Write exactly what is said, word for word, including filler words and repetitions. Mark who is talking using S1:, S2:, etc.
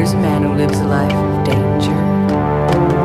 S1: Here's a man who lives a life of danger.